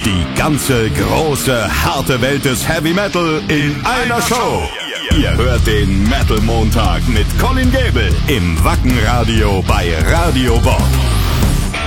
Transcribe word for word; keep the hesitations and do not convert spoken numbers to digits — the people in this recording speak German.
Die ganze große, harte Welt des Heavy Metal in einer Show. Ihr hört den Metal Montag mit Colin Gable im Wacken Radio bei Radio Bob.